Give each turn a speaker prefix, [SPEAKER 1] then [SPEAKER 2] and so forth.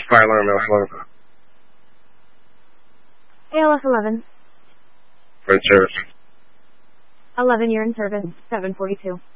[SPEAKER 1] Fire alarm, ALS 11.
[SPEAKER 2] ALS 11.
[SPEAKER 1] For in service.
[SPEAKER 2] 11, you're in service. 742.